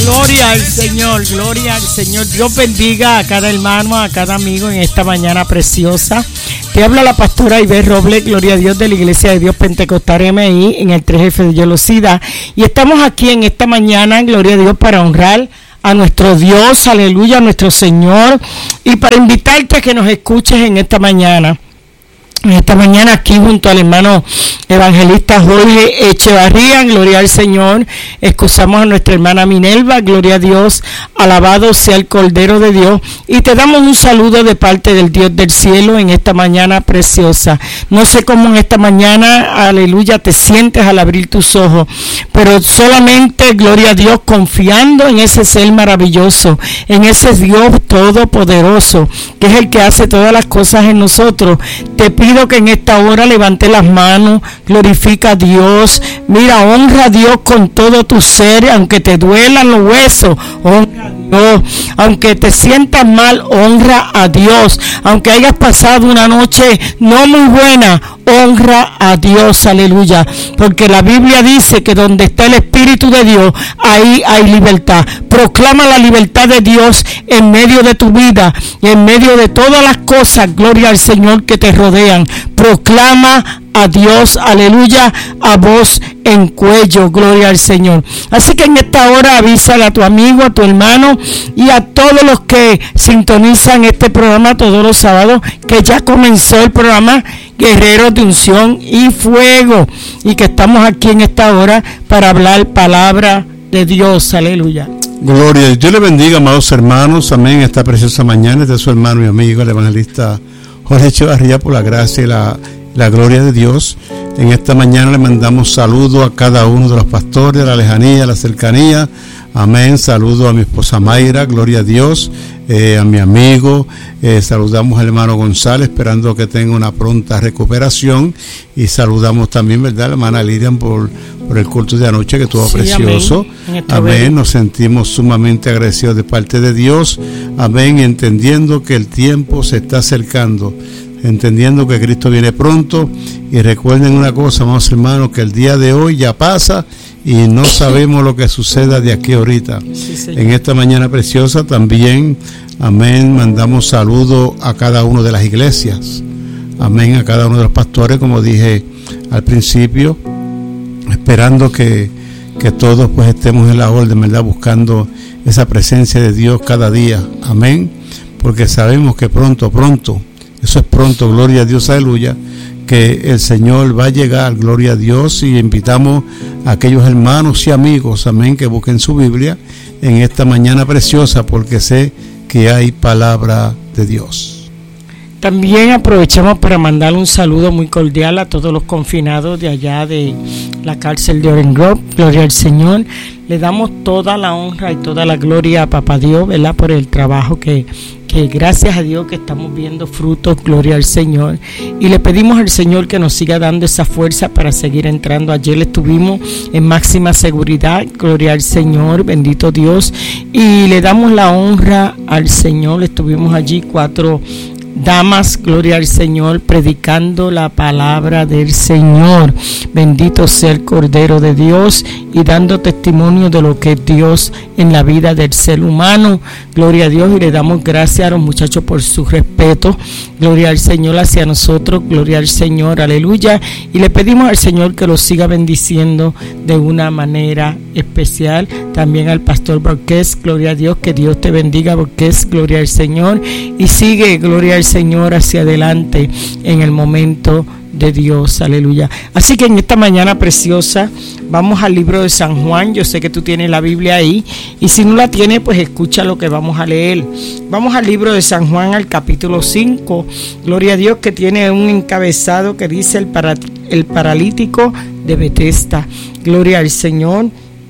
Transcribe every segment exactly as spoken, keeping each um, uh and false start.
Gloria al Señor, gloria al Señor. Dios bendiga a cada hermano, a cada amigo en esta mañana preciosa. Te habla la pastora Iber Robles, gloria a Dios, de la Iglesia de Dios Pentecostal M I en el tres F de Yolocida. Y estamos aquí en esta mañana, gloria a Dios, para honrar a nuestro Dios, aleluya, a nuestro Señor, y para invitarte a que nos escuches en esta mañana. En esta mañana aquí junto al hermano evangelista Jorge Echevarría, gloria al Señor. Excusamos a nuestra hermana Minerva, gloria a Dios, alabado sea el Cordero de Dios. Y te damos un saludo de parte del Dios del cielo en esta mañana preciosa. No sé cómo en esta mañana, aleluya, te sientes al abrir tus ojos, pero solamente, gloria a Dios, confiando en ese ser maravilloso, en ese Dios todopoderoso, que es el que hace todas las cosas en nosotros. Te pido que en esta hora levante las manos, glorifica a Dios, mira, honra a Dios con todo tu ser, aunque te duelan los huesos, honra a Dios, aunque te sientas mal, honra a Dios, aunque hayas pasado una noche no muy buena, honra a Dios, aleluya, porque la Biblia dice que donde está el Espíritu de Dios, ahí hay libertad. Proclama la libertad de Dios en medio de tu vida y en medio de todas las cosas, gloria al Señor, que te rodean. Proclama a Dios, aleluya, a voz en cuello, gloria al Señor. Así que en esta hora avísale a tu amigo, a tu hermano y a todos los que sintonizan este programa todos los sábados, que ya comenzó el programa Guerreros de Unción y Fuego, y que estamos aquí en esta hora para hablar palabra de Dios, aleluya. Gloria, Dios le bendiga, amados hermanos, amén, esta preciosa mañana. Este es su hermano y amigo, el evangelista Jorge Echevarría, por la gracia y la, la gloria de Dios. En esta mañana le mandamos saludos a cada uno de los pastores, de la lejanía, de la cercanía, amén. Saludo a mi esposa Mayra, gloria a Dios, eh, a mi amigo, eh, saludamos al hermano González, esperando que tenga una pronta recuperación, y saludamos también, ¿verdad?, a la hermana Lilian por, por el culto de anoche, que estuvo sí, precioso, amén. amén, nos sentimos sumamente agradecidos de parte de Dios, amén, entendiendo que el tiempo se está acercando, entendiendo que Cristo viene pronto. Y recuerden una cosa, amados hermanos, que el día de hoy ya pasa y no sabemos lo que suceda de aquí ahorita. Sí, en esta mañana preciosa también, amén, mandamos saludos a cada una de las iglesias, amén, a cada uno de los pastores, como dije al principio, esperando que, que todos pues estemos en la orden, ¿verdad?, buscando esa presencia de Dios cada día, amén, porque sabemos que pronto, pronto, eso es pronto, gloria a Dios, aleluya, que el Señor va a llegar, gloria a Dios. Y invitamos a aquellos hermanos y amigos, amén, que busquen su Biblia en esta mañana preciosa, porque sé que hay palabra de Dios. También aprovechamos para mandar un saludo muy cordial a todos los confinados de allá de la cárcel de Orange Grove, gloria al Señor. Le damos toda la honra y toda la gloria a Papá Dios, ¿verdad?, por el trabajo que, que gracias a Dios que estamos viendo frutos, gloria al Señor. Y le pedimos al Señor que nos siga dando esa fuerza para seguir entrando. Ayer estuvimos en máxima seguridad, gloria al Señor, bendito Dios. Y le damos la honra al Señor. Estuvimos allí cuatro damas, gloria al Señor, predicando la palabra del Señor. Bendito sea el Cordero de Dios, y dando testimonio de lo que es Dios en la vida del ser humano. Gloria a Dios, y le damos gracias a los muchachos por su respeto. Gloria al Señor hacia nosotros, gloria al Señor, aleluya. Y le pedimos al Señor que los siga bendiciendo de una manera especial. También al pastor Borges, gloria a Dios, que Dios te bendiga, Borges, gloria al Señor. Y sigue, gloria al Señor, hacia adelante en el momento de Dios, aleluya. Así que en esta mañana preciosa vamos al libro de San Juan. Yo sé que tú tienes la Biblia ahí, y si no la tienes, pues escucha lo que vamos a leer. Vamos al libro de San Juan, al capítulo cinco, gloria a Dios, que tiene un encabezado que dice el, para, el paralítico de Betesda, gloria al Señor.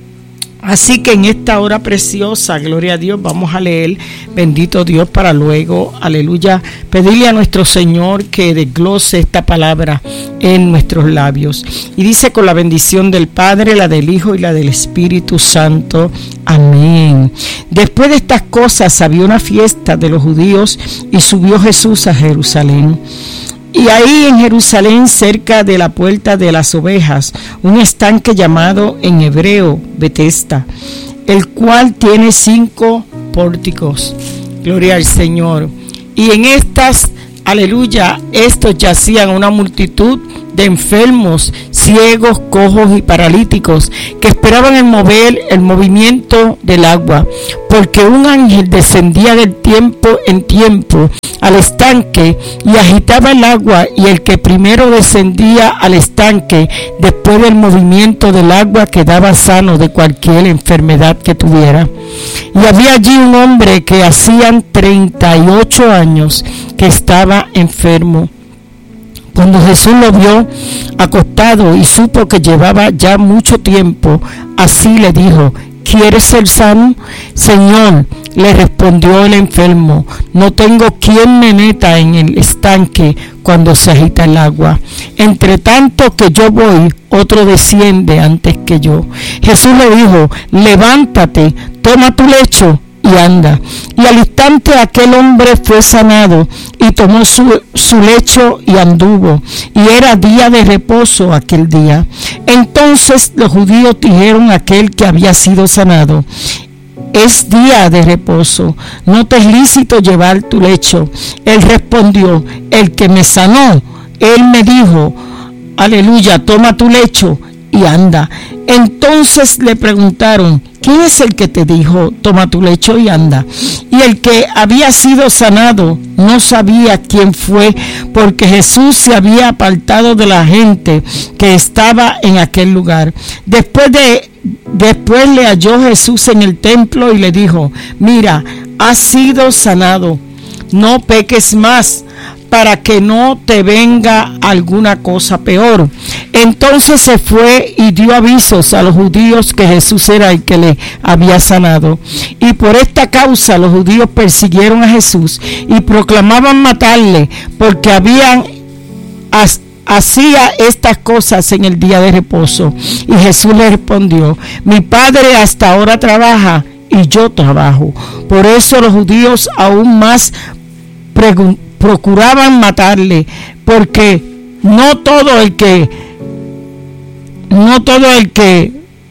Así que en esta hora preciosa, gloria a Dios, vamos a leer, bendito Dios, para luego, aleluya, pedirle a nuestro Señor que desglose esta palabra en nuestros labios. Y dice: con la bendición del Padre, la del Hijo y la del Espíritu Santo. Amén. Después de estas cosas había una fiesta de los judíos, y subió Jesús a Jerusalén. Y ahí en Jerusalén, cerca de la puerta de las ovejas, un estanque llamado en hebreo Betesda, el cual tiene cinco pórticos. Gloria al Señor. Y en estas, aleluya, estos yacían una multitud de enfermos, ciegos, cojos y paralíticos, que esperaban el mover, el movimiento del agua, porque un ángel descendía del tiempo en tiempo al estanque y agitaba el agua, y el que primero descendía al estanque después del movimiento del agua quedaba sano de cualquier enfermedad que tuviera. Y había allí un hombre que hacían treinta y ocho años que estaba enfermo. Cuando Jesús lo vio acostado y supo que llevaba ya mucho tiempo así, le dijo: ¿quieres ser sano? Señor, le respondió el enfermo, no tengo quien me meta en el estanque cuando se agita el agua. Entre tanto que yo voy, otro desciende antes que yo. Jesús le dijo: levántate, toma tu lecho y anda. Y al instante aquel hombre fue sanado y tomó su, su lecho y anduvo. Y era día de reposo aquel día. Entonces los judíos dijeron a aquel que había sido sanado: es día de reposo, no te es lícito llevar tu lecho. Él respondió: el que me sanó, él me dijo, aleluya, toma tu lecho y anda. Entonces le preguntaron: ¿quién es el que te dijo, toma tu lecho y anda? Y el que había sido sanado no sabía quién fue, porque Jesús se había apartado de la gente que estaba en aquel lugar. Después de después le halló Jesús en el templo y le dijo: mira, has sido sanado, no peques más, para que no te venga alguna cosa peor. Entonces se fue y dio avisos a los judíos que Jesús era el que le había sanado. Y por esta causa los judíos persiguieron a Jesús y proclamaban matarle, porque habían hacía estas cosas en el día de reposo. Y Jesús le respondió: mi Padre hasta ahora trabaja y yo trabajo. Por eso los judíos aún más preguntaban, procuraban matarle, porque no todo el que no todo el que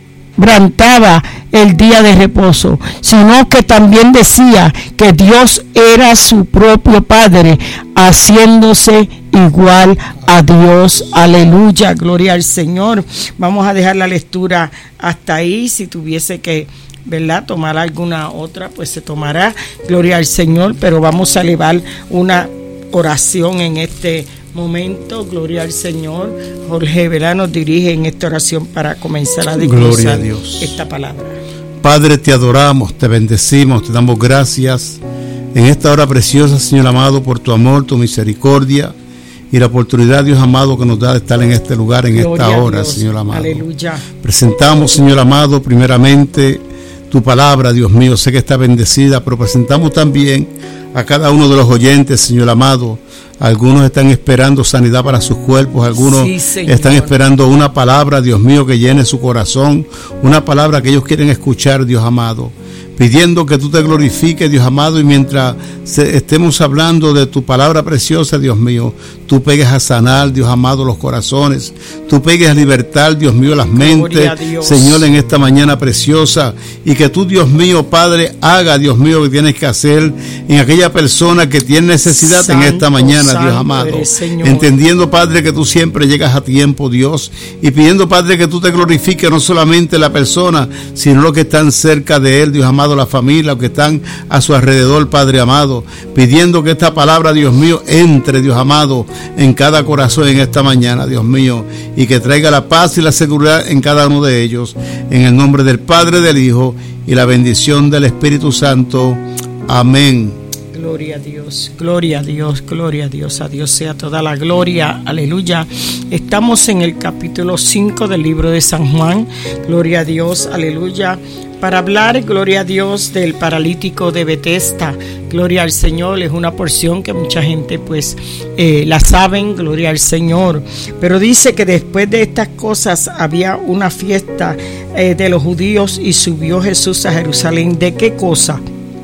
brantaba el día de reposo, sino que también decía que Dios era su propio Padre, haciéndose igual a Dios. Aleluya, gloria al Señor. Vamos a dejar la lectura hasta ahí. Si tuviese que, ¿verdad?, tomar alguna otra, pues se tomará, gloria al Señor, pero vamos a elevar una oración en este momento. Gloria al Señor. Jorge, ¿verdad?, nos dirige en esta oración para comenzar a desglosar esta palabra. Padre, te adoramos, te bendecimos, te damos gracias en esta hora preciosa, Señor amado, por tu amor, tu misericordia y la oportunidad, Dios amado, que nos da de estar en este lugar, en Gloria esta hora, Señor amado. Aleluya. Presentamos, Señor amado, primeramente tu palabra, Dios mío, sé que está bendecida, pero presentamos también a cada uno de los oyentes, Señor amado. Algunos están esperando sanidad para sus cuerpos, algunos sí, están esperando una palabra, Dios mío, que llene su corazón, una palabra que ellos quieren escuchar, Dios amado, pidiendo que tú te glorifiques, Dios amado, y mientras se, estemos hablando de tu palabra preciosa, Dios mío, tú pegues a sanar, Dios amado, los corazones, tú pegues a libertar, Dios mío, las mentes, Señor, en esta mañana preciosa, y que tú, Dios mío, Padre, haga, Dios mío, lo que tienes que hacer en aquella persona que tiene necesidad Santo, en esta mañana, Santo, Dios amado, eres, entendiendo, Padre, que tú siempre llegas a tiempo, Dios, y pidiendo, Padre, que tú te glorifiques no solamente la persona, sino los que están cerca de él, Dios amado, la familia, los que están a su alrededor, Padre amado, pidiendo que esta palabra, Dios mío, entre, Dios amado, en cada corazón en esta mañana, Dios mío, y que traiga la paz y la seguridad en cada uno de ellos, en el nombre del Padre, del Hijo y la bendición del Espíritu Santo. Amén. Gloria a Dios, gloria a Dios, gloria a Dios, a Dios sea toda la gloria, aleluya. Estamos en el capítulo cinco del libro de San Juan, gloria a Dios, aleluya, para hablar, gloria a Dios, del paralítico de Betesda. Gloria al Señor. Es una porción que mucha gente pues eh, la saben, gloria al Señor, pero dice que después de estas cosas había una fiesta eh, de los judíos y subió Jesús a Jerusalén. ¿De qué cosa?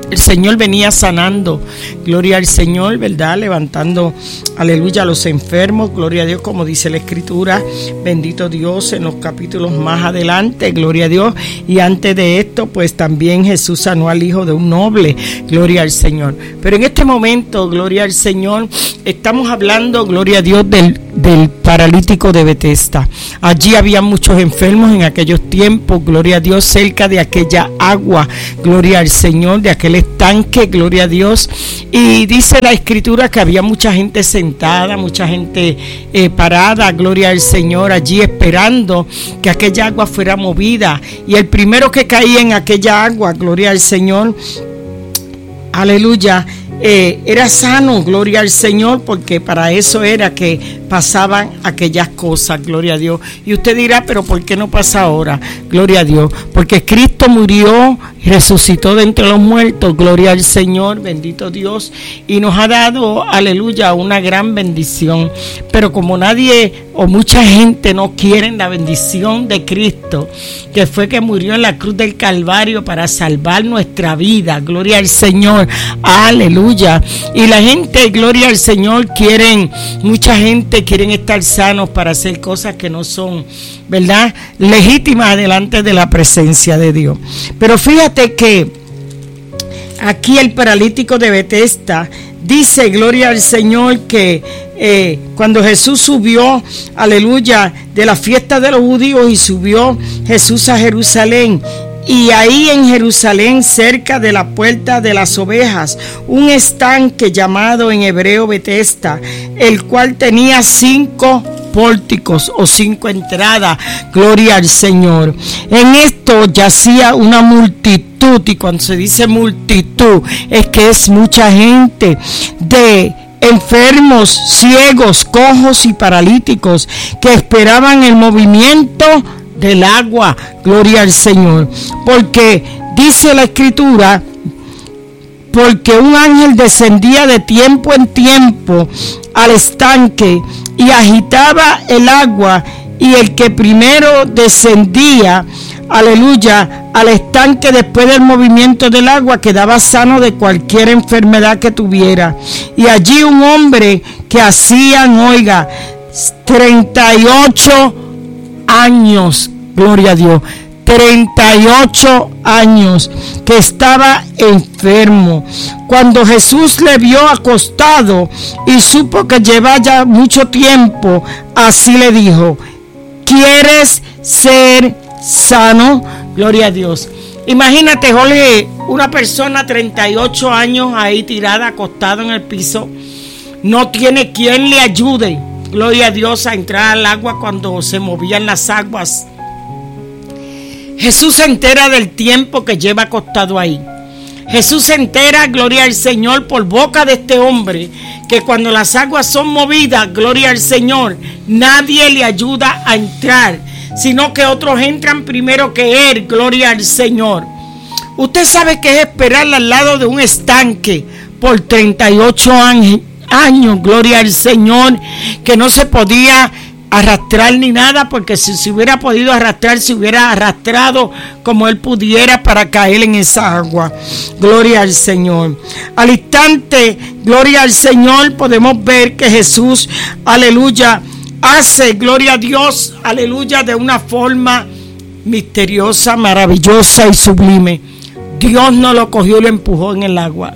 el Señor venía sanando, gloria al Señor, ¿verdad? Levantando, aleluya, a los enfermos, gloria a Dios, como dice la Escritura, bendito Dios, en los capítulos más adelante, gloria a Dios. Y antes de esto, pues también Jesús sanó al hijo de un noble, gloria al Señor. Pero en este momento, gloria al Señor, estamos hablando, gloria a Dios, del, del paralítico de Betesda. Allí había muchos enfermos en aquellos tiempos, gloria a Dios, cerca de aquella agua, gloria al Señor, de aquel estanque, gloria a Dios. Y dice la Escritura que había mucha gente sentada, mucha gente eh, parada, gloria al Señor, allí esperando que aquella agua fuera movida. Y el primero que caía en aquella agua, gloria al Señor, aleluya, eh, era sano, gloria al Señor, porque para eso era que pasaban aquellas cosas, gloria a Dios. Y usted dirá, pero ¿por qué no pasa ahora? Gloria a Dios, porque Cristo murió y resucitó de entre los muertos, gloria al Señor, bendito Dios, y nos ha dado, aleluya, una gran bendición. Pero como nadie o mucha gente no quieren la bendición de Cristo, que fue que murió en la cruz del Calvario para salvar nuestra vida, gloria al Señor, aleluya. Y la gente, gloria al Señor, quieren, mucha gente quieren estar sanos para hacer cosas que no son, ¿verdad?, legítimas delante de la presencia de Dios. Pero fíjate que aquí el paralítico de Betesda dice, gloria al Señor, que eh, cuando Jesús subió, aleluya, de la fiesta de los judíos, y subió Jesús a Jerusalén, y ahí en Jerusalén, cerca de la puerta de las ovejas, un estanque llamado en hebreo Betesda, el cual tenía cinco pórticos o cinco entradas, gloria al Señor. En esto yacía una multitud, y cuando se dice multitud es que es mucha gente, de enfermos, ciegos, cojos y paralíticos, que esperaban el movimiento del agua, gloria al Señor. Porque dice la Escritura, porque un ángel descendía de tiempo en tiempo al estanque y agitaba el agua, y el que primero descendía, aleluya, al estanque después del movimiento del agua, quedaba sano de cualquier enfermedad que tuviera. Y allí un hombre que hacían, oiga, treinta y ocho años, gloria a Dios, treinta y ocho años, que estaba enfermo. Cuando Jesús le vio acostado y supo que llevaba ya mucho tiempo, así le dijo, ¿quieres ser sano? Gloria a Dios. Imagínate, Jorge, una persona treinta y ocho años ahí tirada, acostada en el piso, no tiene quien le ayude, gloria a Dios, a entrar al agua cuando se movían las aguas. Jesús se entera del tiempo que lleva acostado ahí. Jesús se entera, gloria al Señor, por boca de este hombre, que cuando las aguas son movidas, gloria al Señor, nadie le ayuda a entrar, sino que otros entran primero que él, gloria al Señor. Usted sabe que es esperar al lado de un estanque por treinta y ocho años, años, gloria al Señor, que no se podía arrastrar ni nada, porque si se hubiera podido arrastrar, se hubiera arrastrado como él pudiera para caer en esa agua. Gloria al Señor. Al instante, gloria al Señor, podemos ver que Jesús, aleluya, hace, gloria a Dios, aleluya, de una forma misteriosa, maravillosa y sublime. Dios no lo cogió y lo empujó en el agua,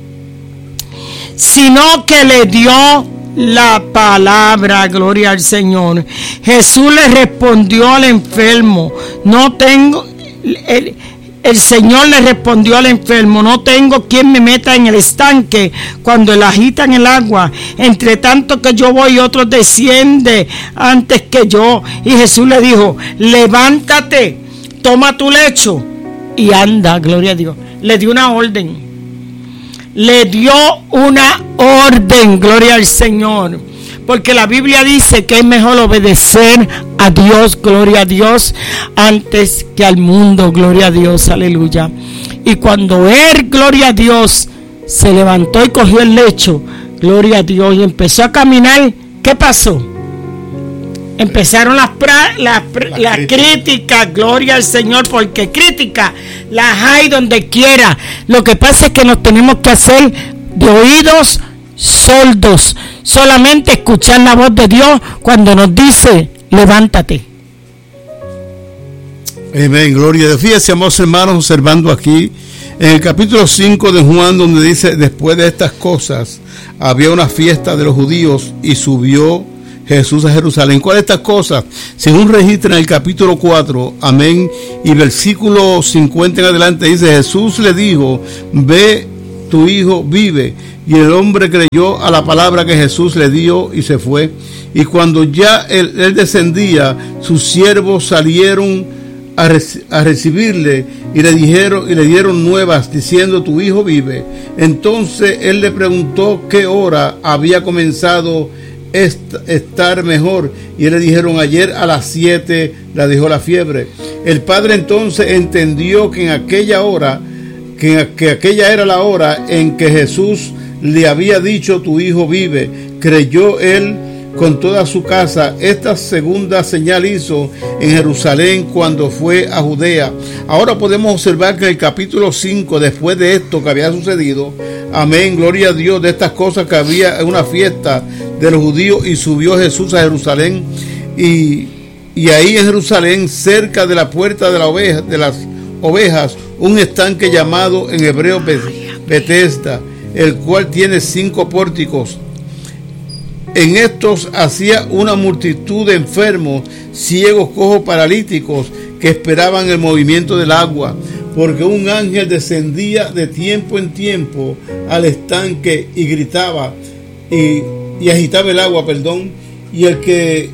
sino que le dio la palabra, gloria al Señor. Jesús le respondió al enfermo, no tengo, el, el Señor le respondió al enfermo, no tengo quien me meta en el estanque cuando él agita en el agua, entre tanto que yo voy, otro desciende antes que yo. Y Jesús le dijo, levántate, toma tu lecho y anda, gloria a Dios. Le dio una orden. Le dio una orden, gloria al Señor, porque la Biblia dice que es mejor obedecer a Dios, gloria a Dios, antes que al mundo, gloria a Dios, aleluya. Y cuando él, gloria a Dios, se levantó y cogió el lecho, gloria a Dios, y empezó a caminar, ¿qué pasó? Empezaron las, pra, las, las, las críticas, gloria al Señor, porque críticas las hay donde quiera. Lo que pasa es que nos tenemos que hacer de oídos sordos, solamente escuchar la voz de Dios cuando nos dice, levántate. Amén, gloria a Dios. Fíjense, amados hermanos, observando aquí en el capítulo cinco de Juan, donde dice, después de estas cosas, había una fiesta de los judíos y subió Jesús a Jerusalén. ¿Cuáles estas cosas? Según registra en el capítulo cuatro, amén, y versículo cincuenta en adelante, dice, Jesús le dijo, ve, tu hijo vive. Y el hombre creyó a la palabra que Jesús le dio y se fue. Y cuando ya él, él descendía, sus siervos salieron a, rec- a recibirle y le dijeron y le dieron nuevas diciendo, tu hijo vive. Entonces él le preguntó qué hora había comenzado estar mejor, y le dijeron, ayer a las siete la dejó la fiebre. El padre entonces entendió que en aquella hora que, que aquella era la hora en que Jesús le había dicho, tu hijo vive. Creyó él con toda su casa. Esta segunda señal hizo en Jerusalén cuando fue a Judea. Ahora podemos observar que en el capítulo cinco, después de esto que había sucedido, amén, gloria a Dios, de estas cosas, que había una fiesta de los judíos y subió Jesús a Jerusalén, y, y ahí en Jerusalén, cerca de la puerta de, la oveja, de las ovejas, un estanque llamado en hebreo Betesda, el cual tiene cinco pórticos. En estos hacía una multitud de enfermos, ciegos, cojos, paralíticos, que esperaban el movimiento del agua, porque un ángel descendía de tiempo en tiempo al estanque y gritaba y, y agitaba el agua, perdón, y el que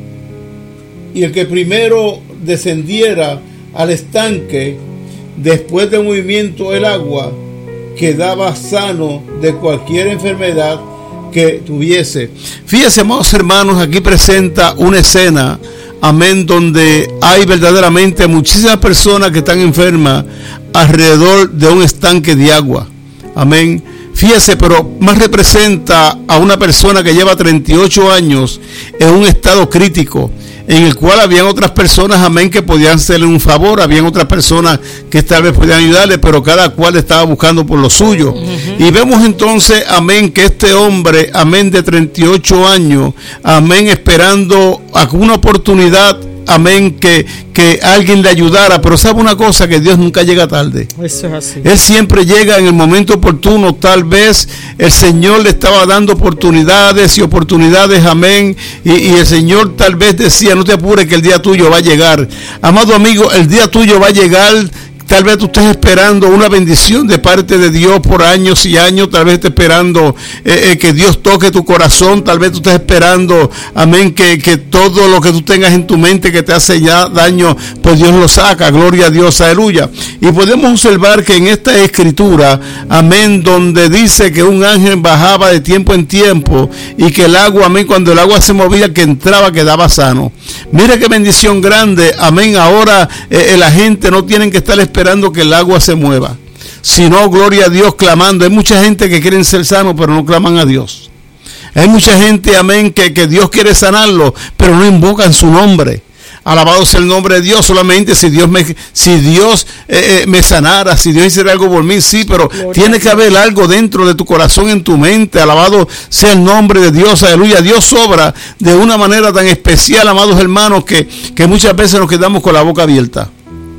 y el que primero descendiera al estanque después del movimiento del agua quedaba sano de cualquier enfermedad que tuviese. Fíjense, amados hermanos, aquí presenta una escena, amén, donde hay verdaderamente muchísimas personas que están enfermas alrededor de un estanque de agua, amén. Fíjese, pero más representa a una persona que lleva treinta y ocho años en un estado crítico, en el cual habían otras personas, amén, que podían hacerle un favor, habían otras personas que tal vez podían ayudarle, pero cada cual estaba buscando por lo suyo. Uh-huh. Y vemos entonces, amén, que este hombre, amén, de treinta y ocho años, amén, esperando alguna oportunidad, amén, que, que alguien le ayudara, pero sabe una cosa, que Dios nunca llega tarde. Eso es así. Él siempre llega en el momento oportuno. Tal vez el Señor le estaba dando oportunidades y oportunidades, amén, y, y el Señor tal vez decía, no te apures que el día tuyo va a llegar. Amado amigo, el día tuyo va a llegar. Tal vez tú estés esperando una bendición de parte de Dios por años y años. Tal vez estés esperando eh, eh, que Dios toque tu corazón. Tal vez tú estés esperando, amén, que, que todo lo que tú tengas en tu mente que te hace ya daño, pues Dios lo saca. Gloria a Dios, aleluya. Y podemos observar que en esta escritura, amén, donde dice que un ángel bajaba de tiempo en tiempo y que el agua, amén, cuando el agua se movía, que entraba, quedaba sano. Mira qué bendición grande, amén. Ahora eh, la gente no tiene que estar esperando esperando que el agua se mueva, sino, gloria a Dios, clamando. Hay mucha gente que quieren ser sanos, pero no claman a Dios. Hay mucha gente, amén, que, que Dios quiere sanarlo, pero no invocan su nombre. Alabado sea el nombre de Dios. Solamente si Dios me, si Dios eh, me sanara, si Dios hiciera algo por mí, sí, pero gloria, tiene que haber algo dentro de tu corazón, en tu mente. Alabado sea el nombre de Dios, aleluya. Dios obra de una manera tan especial, amados hermanos, que, que muchas veces nos quedamos con la boca abierta.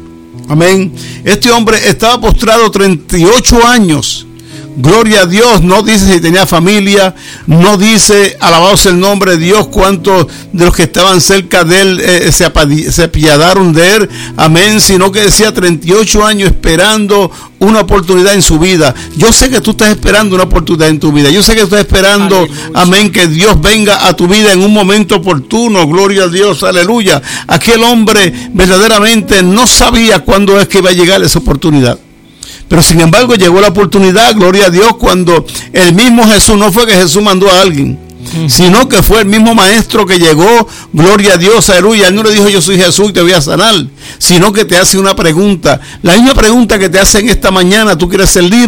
Amén. Este hombre estaba postrado treinta y ocho años. Gloria a Dios. No dice si tenía familia, no dice, alabado sea el nombre de Dios, cuántos de los que estaban cerca de él eh, se, apadi- se apiadaron de él, amén, sino que decía treinta y ocho años esperando una oportunidad en su vida. Yo sé que tú estás esperando una oportunidad en tu vida. Yo sé que tú estás esperando, aleluya, amén, que Dios venga a tu vida en un momento oportuno. Gloria a Dios, aleluya. Aquel hombre verdaderamente no sabía cuándo es que iba a llegar esa oportunidad. Pero sin embargo llegó la oportunidad, gloria a Dios, cuando el mismo Jesús, no fue que Jesús mandó a alguien, uh-huh, sino que fue el mismo maestro que llegó, gloria a Dios, aleluya. Él no le dijo, yo soy Jesús y te voy a sanar, sino que te hace una pregunta. La misma pregunta que te hacen esta mañana, ¿tú quieres ser libre?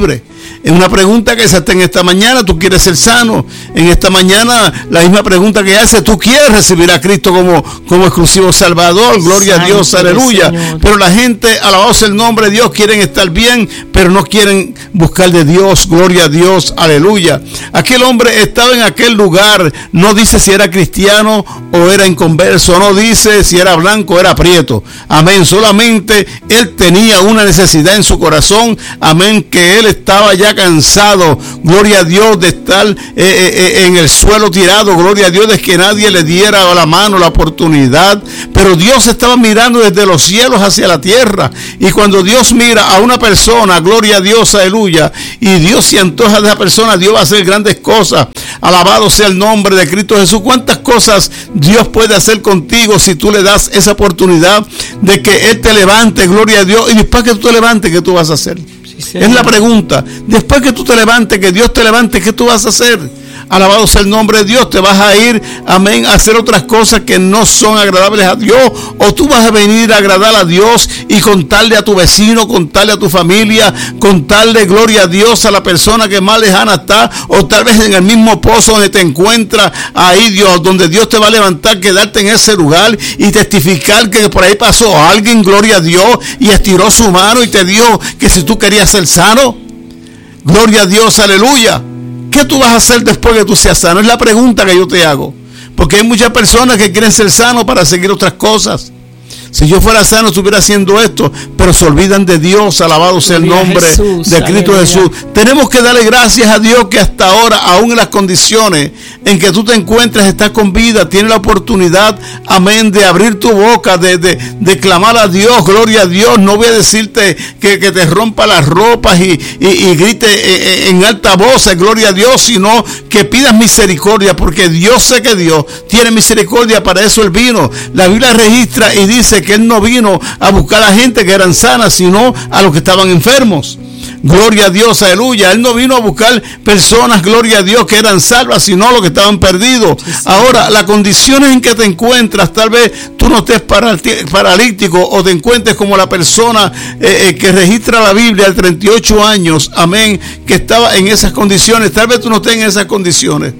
Es una pregunta que se hace en esta mañana, ¿tú quieres ser sano? En esta mañana, la misma pregunta que hace, ¿tú quieres recibir a Cristo como, como exclusivo Salvador? Gloria Santo a Dios, aleluya. Pero la gente, alabado sea el nombre de Dios, quieren estar bien, pero no quieren buscar de Dios, gloria a Dios, aleluya. Aquel hombre estaba en aquel lugar, no dice si era cristiano o era inconverso, no dice si era blanco o era prieto, amén, solamente él tenía una necesidad en su corazón, amén, que él estaba ya cansado, gloria a Dios, de estar eh, eh, en el suelo tirado, gloria a Dios, de que nadie le diera la mano, la oportunidad, pero Dios estaba mirando desde los cielos hacia la tierra, y cuando Dios mira a una persona, gloria a Dios, aleluya, y Dios se antoja de esa persona, Dios va a hacer grandes cosas, alabado sea el nombre de Cristo Jesús. ¿Cuántas cosas Dios puede hacer contigo si tú le das esa oportunidad de que Él te levante, gloria a Dios, y después que tú te levantes, ¿qué tú vas a hacer? Sí, es la pregunta. Después que tú te levantes, que Dios te levante, ¿qué tú vas a hacer? Alabado sea el nombre de Dios. Te vas a ir, amén, a hacer otras cosas que no son agradables a Dios, o tú vas a venir a agradar a Dios y contarle a tu vecino, contarle a tu familia, contarle, gloria a Dios, a la persona que más lejana está, o tal vez en el mismo pozo donde te encuentras, ahí Dios, donde Dios te va a levantar, quedarte en ese lugar y testificar que por ahí pasó alguien, gloria a Dios, y estiró su mano y te dijo que si tú querías ser sano, gloria a Dios, aleluya. ¿Qué tú vas a hacer después que tú seas sano? Es la pregunta que yo te hago. Porque hay muchas personas que quieren ser sanos para seguir otras cosas. Si yo fuera sano, estuviera haciendo esto, pero se olvidan de Dios. Alabado sea el nombre Jesús, de Cristo aleluya. Jesús. Tenemos que darle gracias a Dios que hasta ahora, aún en las condiciones en que tú te encuentras, estás con vida, tienes la oportunidad, amén, de abrir tu boca, de, de, de clamar a Dios, gloria a Dios. No voy a decirte que, que te rompa las ropas y, y, y grite en alta voz, gloria a Dios, sino que pidas misericordia, porque Dios sé que Dios tiene misericordia, para eso Él vino. La Biblia registra y dice que Él no vino a buscar a gente que eran sanas, sino a los que estaban enfermos. Gloria a Dios, aleluya. Él no vino a buscar personas, gloria a Dios, que eran salvas, sino los que estaban perdidos. Sí, sí. Ahora, las condiciones en que te encuentras, tal vez tú no estés paralítico o te encuentres como la persona eh, eh, que registra la Biblia al treinta y ocho años, amén, que estaba en esas condiciones. Tal vez tú no estés en esas condiciones.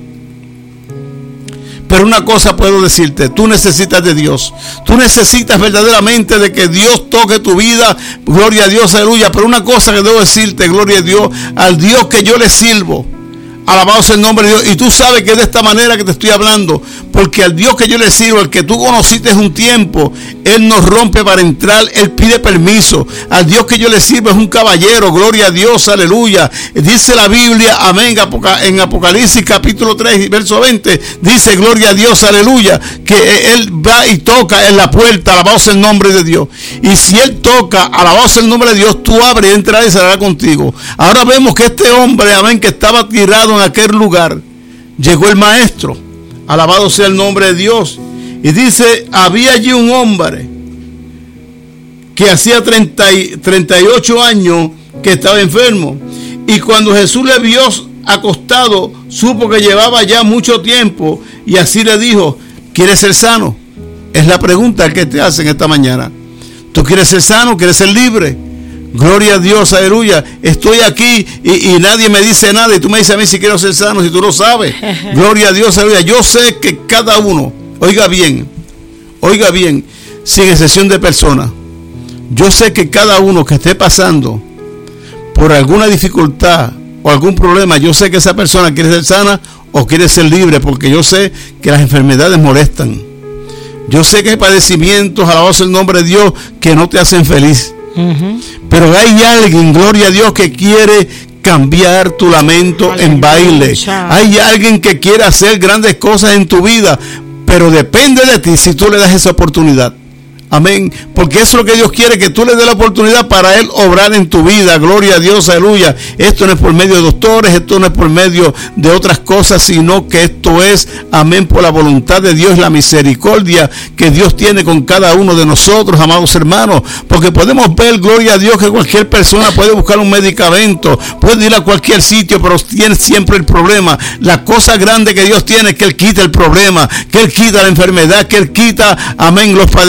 Pero una cosa puedo decirte, tú necesitas de Dios. Tú necesitas verdaderamente de que Dios toque tu vida. Gloria a Dios, aleluya. Pero una cosa que debo decirte, gloria a Dios, al Dios que yo le sirvo. Alabado sea el nombre de Dios. Y tú sabes que es de esta manera que te estoy hablando. Porque al Dios que yo le sirvo, el que tú conociste un tiempo, Él nos rompe para entrar, Él pide permiso. Al Dios que yo le sirvo es un caballero, gloria a Dios, aleluya. Dice la Biblia, amén, en Apocalipsis capítulo tres, verso veinte, dice, gloria a Dios, aleluya, que Él va y toca en la puerta, alabado sea el nombre de Dios. Y si Él toca, alabado sea el nombre de Dios, tú abres y entrarás y será contigo. Ahora vemos que este hombre, amén, que estaba tirado en aquel lugar, llegó el maestro. Alabado sea el nombre de Dios. Y dice, había allí un hombre que hacía treinta y ocho años que estaba enfermo. Y cuando Jesús le vio acostado, supo que llevaba ya mucho tiempo. Y así le dijo, ¿quieres ser sano? Es la pregunta que te hacen esta mañana. ¿Tú quieres ser sano? ¿Quieres ser libre? Gloria a Dios, aleluya. Estoy aquí y, y nadie me dice nada y tú me dices a mí si quiero ser sano, si tú lo sabes. Gloria a Dios, aleluya. Yo sé que cada uno, oiga bien, oiga bien, sin excepción de personas, yo sé que cada uno que esté pasando por alguna dificultad o algún problema, yo sé que esa persona quiere ser sana o quiere ser libre, porque yo sé que las enfermedades molestan. Yo sé que hay padecimientos, alabado sea el nombre de Dios, que no te hacen feliz. Uh-huh. Pero hay alguien, gloria a Dios, que quiere cambiar tu lamento Aleluya. En baile. Hay alguien que quiere hacer grandes cosas en tu vida, pero depende de ti si tú le das esa oportunidad. Amén, porque eso es lo que Dios quiere, que tú le des la oportunidad para Él obrar en tu vida. Gloria a Dios, aleluya. Esto no es por medio de doctores, esto no es por medio de otras cosas, sino que esto es, amén, por la voluntad de Dios, la misericordia que Dios tiene con cada uno de nosotros, amados hermanos. Porque podemos ver, gloria a Dios, que cualquier persona puede buscar un medicamento, puede ir a cualquier sitio, pero tiene siempre el problema. La cosa grande que Dios tiene es que Él quita el problema, que Él quita la enfermedad, que Él quita, amén, los padecimientos.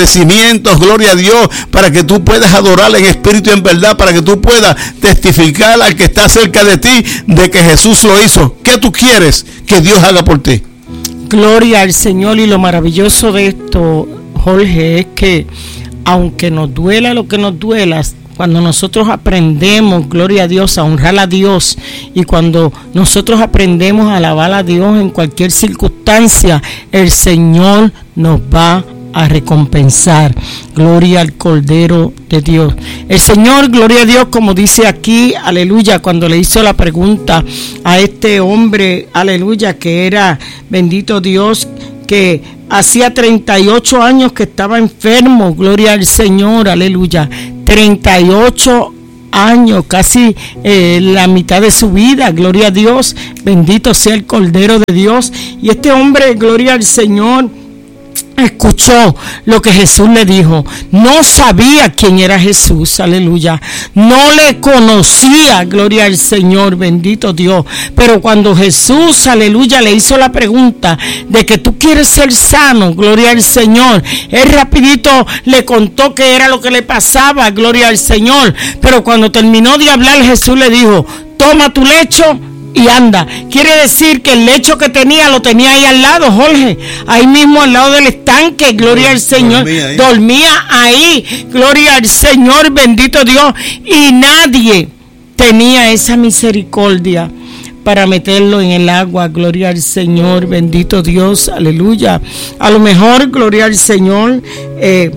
instrumentos, gloria a Dios, para que tú puedas adorarle en espíritu y en verdad, para que tú puedas testificar al que está cerca de ti de que Jesús lo hizo. ¿Qué tú quieres que Dios haga por ti? Gloria al Señor. Y lo maravilloso de esto, Jorge, es que aunque nos duela lo que nos duela, cuando nosotros aprendemos, gloria a Dios, a honrar a Dios, y cuando nosotros aprendemos a alabar a Dios en cualquier circunstancia, el Señor nos va a recompensar. Gloria al Cordero de Dios. El Señor, gloria a Dios, como dice aquí, aleluya, cuando le hizo la pregunta a este hombre, aleluya, que era, bendito Dios, que hacía treinta y ocho años que estaba enfermo, gloria al Señor, aleluya, treinta y ocho años, casi eh, la mitad de su vida, gloria a Dios, bendito sea el Cordero de Dios. Y este hombre, gloria al Señor, escuchó lo que Jesús le dijo. No sabía quién era Jesús, aleluya. No le conocía, gloria al Señor, bendito Dios. Pero cuando Jesús, aleluya, le hizo la pregunta de que tú quieres ser sano, gloria al Señor, él rapidito le contó qué era lo que le pasaba, gloria al Señor. Pero cuando terminó de hablar, Jesús le dijo: toma tu lecho y anda. Quiere decir que el lecho que tenía lo tenía ahí al lado, Jorge, ahí mismo al lado del estanque, gloria al Señor, dormía ahí, dormía ahí, gloria al Señor, bendito Dios. Y nadie tenía esa misericordia para meterlo en el agua, gloria al Señor, bendito Dios, aleluya. A lo mejor, gloria al Señor, eh,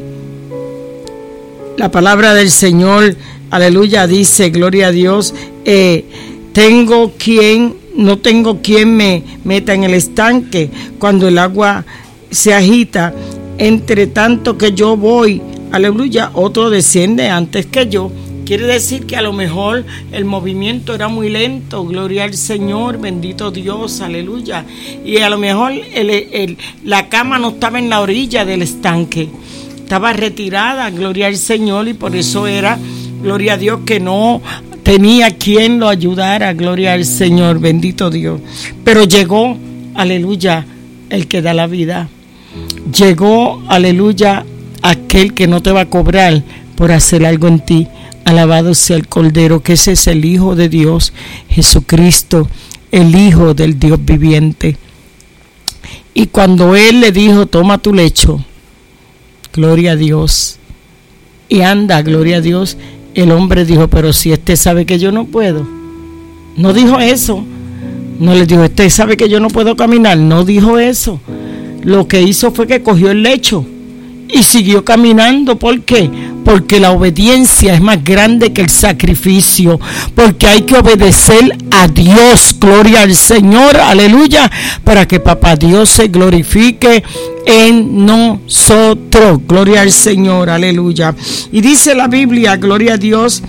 la palabra del Señor, aleluya, dice, gloria a Dios, eh, tengo quien, no tengo quien me meta en el estanque cuando el agua se agita. Entre tanto que yo voy, aleluya, otro desciende antes que yo. Quiere decir que a lo mejor el movimiento era muy lento, gloria al Señor, bendito Dios, aleluya. Y a lo mejor el, el, la cama no estaba en la orilla del estanque, estaba retirada, gloria al Señor, y por eso era, gloria a Dios, que no tenía quien lo ayudara, gloria al Señor, bendito Dios. Pero llegó, aleluya, el que da la vida. Llegó, aleluya, aquel que no te va a cobrar por hacer algo en ti. Alabado sea el Cordero, que ese es el Hijo de Dios, Jesucristo, el Hijo del Dios viviente. Y cuando Él le dijo: toma tu lecho, gloria a Dios, y anda, gloria a Dios, el hombre dijo: pero si este sabe que yo no puedo. No dijo eso. No le dijo: este sabe que yo no puedo caminar. No dijo eso. Lo que hizo fue que cogió el lecho y siguió caminando. ¿Por qué? Porque la obediencia es más grande que el sacrificio. Porque hay que obedecer a Dios. Gloria al Señor, aleluya, para que Papá Dios se glorifique en nosotros. Gloria al Señor, aleluya. Y dice la Biblia, gloria a Dios,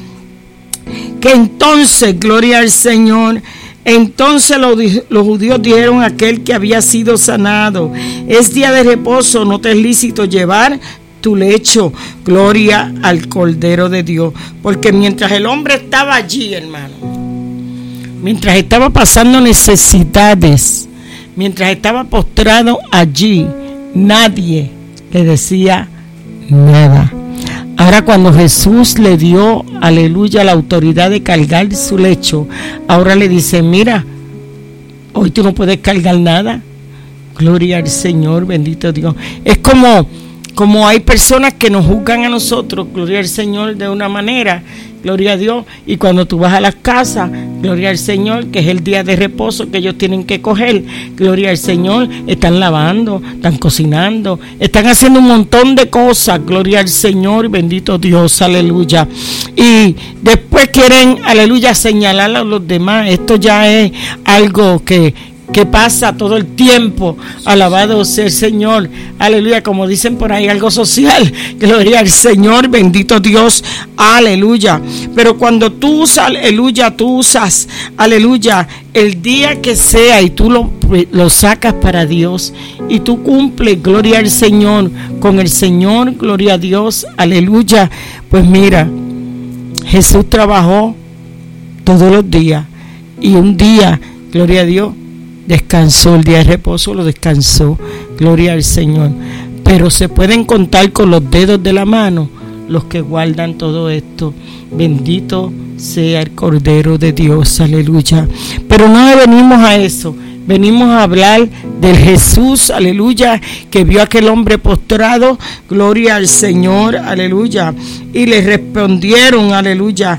que entonces, gloria al Señor, entonces los, los judíos dijeron a aquel que había sido sanado: es día de reposo, no te es lícito llevar tu lecho. Gloria al Cordero de Dios. Porque mientras el hombre estaba allí, hermano, mientras estaba pasando necesidades, mientras estaba postrado allí, nadie le decía nada. Ahora, cuando Jesús le dio, aleluya, la autoridad de cargar su lecho, ahora le dice: mira, hoy tú no puedes cargar nada. Gloria al Señor, bendito Dios. Es como, como hay personas que nos juzgan a nosotros, gloria al Señor, de una manera, gloria a Dios, y cuando tú vas a las casas, gloria al Señor, que es el día de reposo que ellos tienen que coger, gloria al Señor, están lavando, están cocinando, están haciendo un montón de cosas, gloria al Señor, bendito Dios, aleluya. Y después quieren, aleluya, señalar a los demás. Esto ya es algo que que pasa todo el tiempo. Alabado sea el Señor, aleluya, como dicen por ahí, algo social. Gloria al Señor, bendito Dios, aleluya. Pero cuando tú usas, aleluya, tú usas, aleluya, el día que sea y tú lo, lo sacas para Dios y tú cumples, gloria al Señor, con el Señor, gloria a Dios, aleluya. Pues mira, Jesús trabajó todos los días y un día, gloria a Dios, descansó. El día de reposo lo descansó, gloria al Señor. pero se pueden contar con los dedos de la mano los que guardan todo esto. Bendito sea el Cordero de Dios, aleluya. Pero no venimos a eso, venimos a hablar del Jesús, aleluya, que vio a aquel hombre postrado, gloria al Señor, aleluya, y le respondieron, aleluya,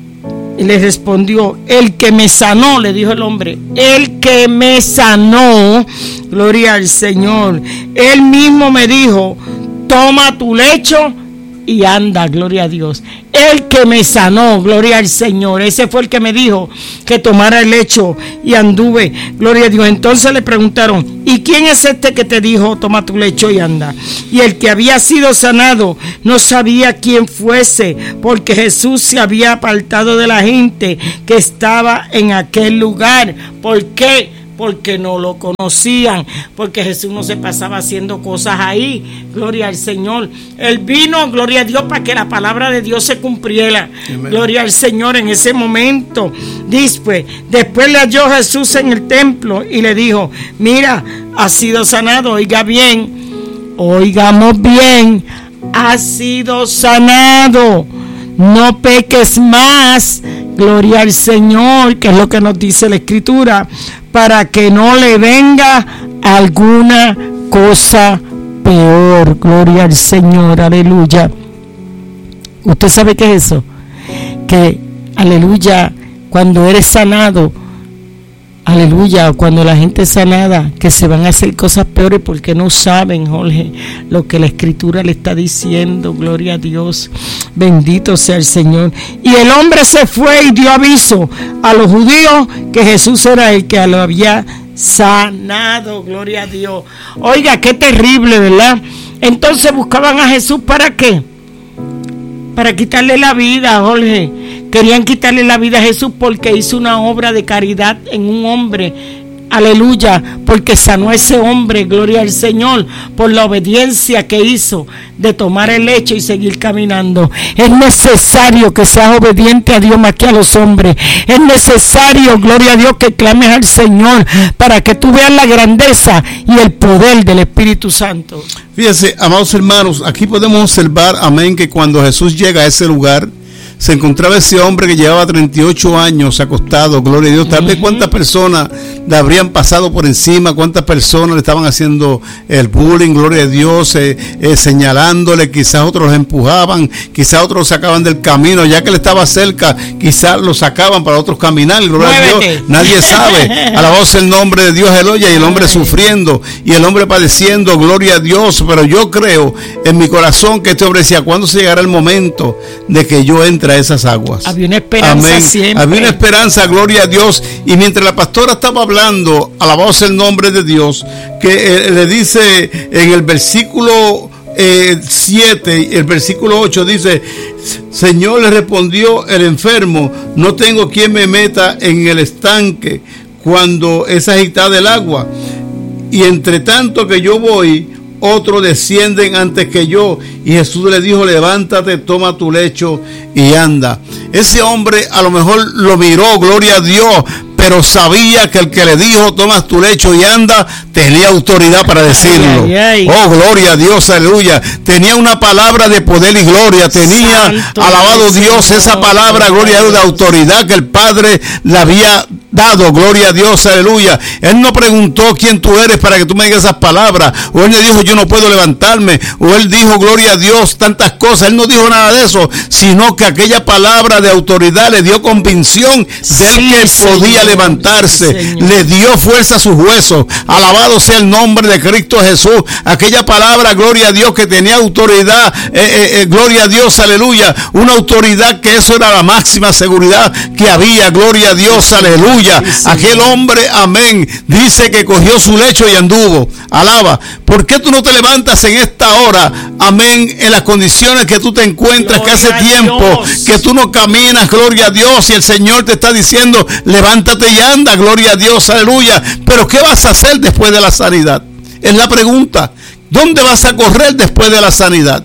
y le respondió, el que me sanó, le dijo el hombre, el que me sanó, gloria al Señor, él mismo me dijo, toma tu lecho y anda, gloria a Dios. El que me sanó, gloria al Señor, ese fue el que me dijo que tomara el lecho y anduve, gloria a Dios. Entonces le preguntaron, ¿y quién es este que te dijo toma tu lecho y anda? Y el que había sido sanado no sabía quién fuese, porque Jesús se había apartado de la gente que estaba en aquel lugar. ¿Por qué? Porque no lo conocían, porque Jesús no se pasaba haciendo cosas ahí, gloria al Señor. Él vino, gloria a Dios, para que la palabra de Dios se cumpliera. Amén. Gloria al Señor en ese momento. Después, después le halló Jesús en el templo y le dijo, mira, has sido sanado, oiga bien, oigamos bien, has sido sanado, no peques más, gloria al Señor, que es lo que nos dice la Escritura, para que no le venga alguna cosa peor, gloria al Señor, aleluya. ¿Usted sabe qué es eso? Que, aleluya, cuando eres sanado, aleluya, cuando la gente es sanada, que se van a hacer cosas peores porque no saben, Jorge, lo que la Escritura le está diciendo, gloria a Dios, bendito sea el Señor. Y el hombre se fue y dio aviso a los judíos que Jesús era el que lo había sanado, gloria a Dios. Oiga, qué terrible, ¿verdad? Entonces buscaban a Jesús, ¿para qué? Para quitarle la vida, Jorge. Querían quitarle la vida a Jesús porque hizo una obra de caridad en un hombre, aleluya, porque sanó a ese hombre, gloria al Señor, por la obediencia que hizo de tomar el lecho y seguir caminando. Es necesario que seas obediente a Dios más que a los hombres. Es necesario, gloria a Dios, que clames al Señor para que tú veas la grandeza y el poder del Espíritu Santo. Fíjense, amados hermanos, aquí podemos observar, amén, que cuando Jesús llega a ese lugar, se encontraba ese hombre que llevaba treinta y ocho años acostado, gloria a Dios. Tal vez cuántas personas le habrían pasado por encima, cuántas personas le estaban haciendo el bullying, gloria a Dios, eh, eh, señalándole, quizás otros los empujaban, quizás otros lo sacaban del camino, ya que le estaba cerca, quizás lo sacaban para otros caminar, gloria Muévete. a Dios, nadie sabe, alabado sea el nombre de Dios, aleluya, y el hombre Ay. sufriendo, y el hombre padeciendo, gloria a Dios, pero yo creo en mi corazón que este hombre decía, ¿cuándo se llegará el momento de que yo entre a esas aguas? Había una esperanza Amén. siempre. Había una esperanza, gloria a Dios. Y mientras la pastora estaba hablando, alabado sea el nombre de Dios, que eh, le dice en el versículo eh, siete, el versículo ocho dice, Señor, le respondió el enfermo, no tengo quien me meta en el estanque cuando es agitada el agua. Y entre tanto que yo voy, otros descienden antes que yo. Y Jesús le dijo, levántate, toma tu lecho y anda. Ese hombre a lo mejor lo miró, gloria a Dios, pero sabía que el que le dijo, toma tu lecho y anda, tenía autoridad para decirlo. Ay, ay, ay. Oh, gloria a Dios, aleluya. Tenía una palabra de poder y gloria. Tenía, Santo alabado Dios, Señor, esa palabra, gloria a Dios, de autoridad que el Padre le había dado, gloria a Dios, aleluya. Él no preguntó quién tú eres para que tú me digas esas palabras, o él le dijo yo no puedo levantarme, o él dijo gloria a Dios tantas cosas. Él no dijo nada de eso, sino que aquella palabra de autoridad le dio convicción sí, del que Señor, podía levantarse, sí, le dio fuerza a sus huesos. Alabado sea el nombre de Cristo Jesús. Aquella palabra, gloria a Dios, que tenía autoridad, eh, eh, eh, gloria a Dios, aleluya, una autoridad que eso era la máxima seguridad que había, gloria a Dios, aleluya. Sí, aquel hombre, amén, dice que cogió su lecho y anduvo. Alaba. ¿Por qué tú no te levantas en esta hora, amén, en las condiciones que tú te encuentras, gloria que hace tiempo Dios. que tú no caminas, gloria a Dios, y el Señor te está diciendo, levántate y anda, gloria a Dios, aleluya? Pero ¿qué vas a hacer después de la sanidad? Es la pregunta. ¿Dónde vas a correr después de la sanidad?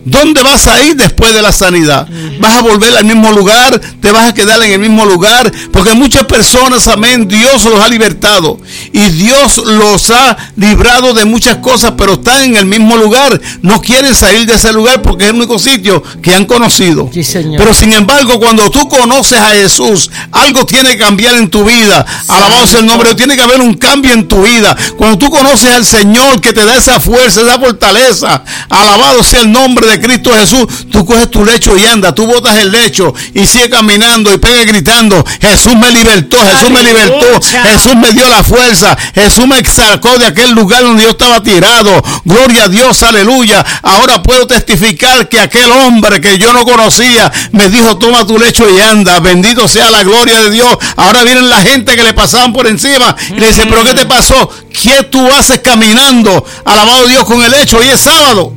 ¿Dónde vas a ir después de la sanidad? ¿Vas a volver al mismo lugar? ¿Te vas a quedar en el mismo lugar? Porque muchas personas, amén, Dios los ha libertado y Dios los ha librado de muchas cosas, pero están en el mismo lugar. No quieren salir de ese lugar porque es el único sitio que han conocido. Sí, Señor. Pero sin embargo, cuando tú conoces a Jesús, algo tiene que cambiar en tu vida. Alabado sea el nombre, tiene que haber un cambio en tu vida. Cuando tú conoces al Señor que te da esa fuerza, esa fortaleza, alabado sea el nombre de Cristo Jesús, tú coges tu lecho y andas, tú botas el lecho y sigue caminando y pega gritando: Jesús me libertó, Jesús me libertó, Jesús me dio la fuerza, Jesús me sacó de aquel lugar donde yo estaba tirado. Gloria a Dios, aleluya. Ahora puedo testificar que aquel hombre que yo no conocía me dijo: toma tu lecho y anda. Bendito sea la gloria de Dios. Ahora vienen la gente que le pasaban por encima y le dicen: ¿pero qué te pasó? ¿Qué tú haces caminando? Alabado Dios, con el lecho, hoy es sábado.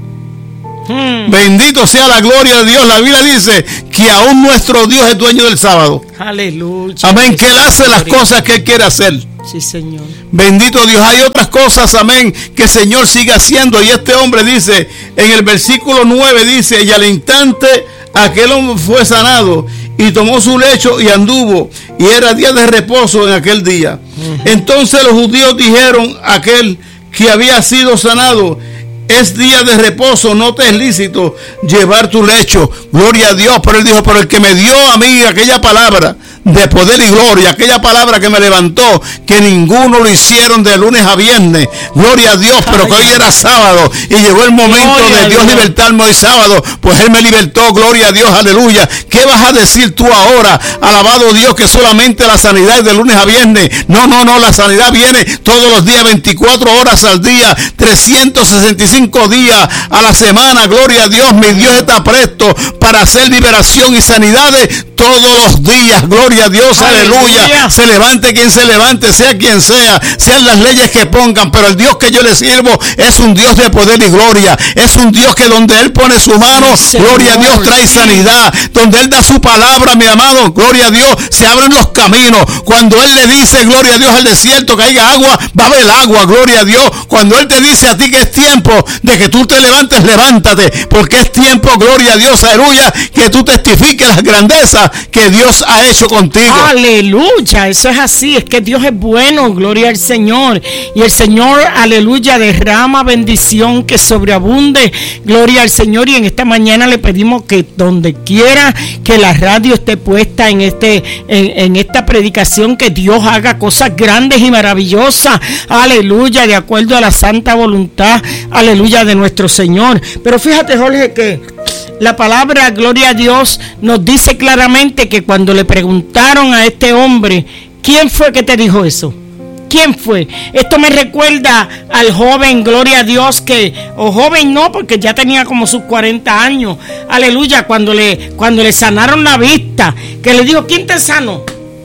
Hmm. Bendito sea la gloria de Dios. La Biblia dice que aún nuestro Dios es dueño del sábado. Aleluya. Amén. Que Él hace las cosas que Él quiere hacer. Sí, Señor. Bendito Dios. Hay otras cosas, amén, que el Señor sigue haciendo. Y este hombre dice, en el versículo nueve dice: y al instante aquel hombre fue sanado y tomó su lecho y anduvo, y era día de reposo en aquel día. Uh-huh. Entonces los judíos dijeron a aquel que había sido sanado: es día de reposo, no te es lícito llevar tu lecho. Gloria a Dios. Pero él dijo: pero el que me dio a mí aquella palabra de poder y gloria, aquella palabra que me levantó, que ninguno lo hicieron de lunes a viernes, gloria a Dios, pero que hoy era sábado y llegó el momento gloria de Dios, Dios libertarme hoy sábado, pues Él me libertó, gloria a Dios, aleluya. ¿Qué vas a decir tú ahora? Alabado Dios, que solamente la sanidad es de lunes a viernes. No, no, no, la sanidad viene todos los días, veinticuatro horas al día, trescientos sesenta y cinco días a la semana, gloria a Dios. Mi Dios está presto para hacer liberación y sanidades todos los días, gloria a Dios, aleluya. aleluya. Se levante quien se levante, sea quien sea, sean las leyes que pongan, pero el Dios que yo le sirvo es un Dios de poder y gloria. Es un Dios que donde Él pone su mano, sí, gloria a Dios, trae sí. sanidad. Donde Él da su palabra, mi amado, gloria a Dios, se abren los caminos. Cuando Él le dice, gloria a Dios, al desierto que haya agua, va a haber agua, gloria a Dios. Cuando Él te dice a ti que es tiempo de que tú te levantes, levántate, porque es tiempo, gloria a Dios, aleluya, que tú testifiques las grandezas que Dios ha hecho contigo. Aleluya, eso es así, es que Dios es bueno, gloria al Señor. Y el Señor, aleluya, derrama bendición que sobreabunde, gloria al Señor. Y en esta mañana le pedimos que donde quiera que la radio esté puesta en este en, en esta predicación, que Dios haga cosas grandes y maravillosas, aleluya, de acuerdo a la santa voluntad, aleluya, de nuestro Señor. Pero fíjate, Jorge, que la palabra, gloria a Dios, nos dice claramente que cuando le preguntaron a este hombre: ¿quién fue que te dijo eso? ¿Quién fue? Esto me recuerda al joven, gloria a Dios, que, o joven no, porque ya tenía como sus cuarenta años, aleluya, cuando le, cuando le sanaron la vista, que le dijo: ¿quién te sanó?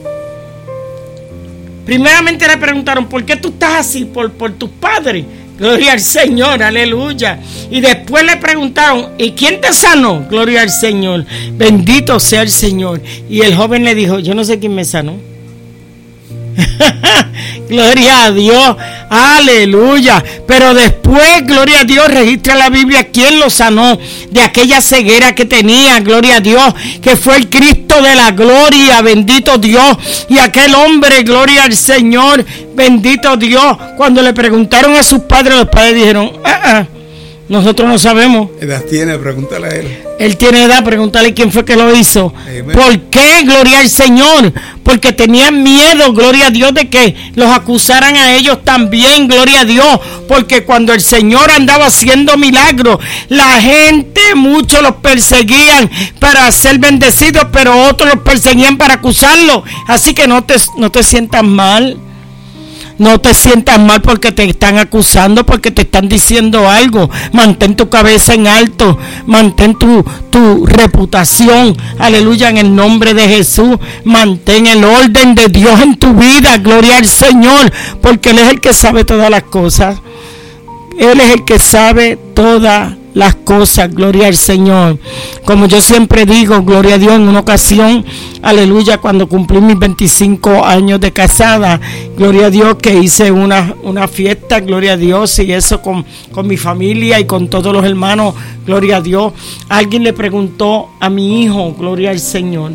Primeramente le preguntaron: ¿por qué tú estás así? Por, por tus padres. Gloria al Señor, aleluya. Y después le preguntaron: ¿y quién te sanó? Gloria al Señor, bendito sea el Señor. Y el joven le dijo: yo no sé quién me sanó. Gloria a Dios, aleluya. Pero después, gloria a Dios, registra la Biblia quién lo sanó de aquella ceguera que tenía, gloria a Dios, que fue el Cristo de la gloria, bendito Dios. Y aquel hombre, gloria al Señor, bendito Dios, cuando le preguntaron a sus padres, los padres dijeron: ah, ah, nosotros no sabemos. Edad tiene, pregúntale a él. Él tiene edad, pregúntale quién fue que lo hizo. Amen. ¿Por qué? Gloria al Señor. Porque tenían miedo, gloria a Dios, de que los acusaran a ellos también, gloria a Dios. Porque cuando el Señor andaba haciendo milagros, la gente, muchos los perseguían para ser bendecidos, pero otros los perseguían para acusarlos. Así que no te, no te sientas mal. No te sientas mal porque te están acusando, porque te están diciendo algo. Mantén tu cabeza en alto, mantén tu, tu reputación, aleluya, en el nombre de Jesús. Mantén el orden de Dios en tu vida, gloria al Señor, porque Él es el que sabe todas las cosas. Él es el que sabe todas las cosas, gloria al Señor. Como yo siempre digo, gloria a Dios, en una ocasión, aleluya, cuando cumplí mis veinticinco años de casada, gloria a Dios, que hice una, una fiesta, gloria a Dios, y eso con, con mi familia y con todos los hermanos, gloria a Dios. Alguien le preguntó a mi hijo, gloria al Señor,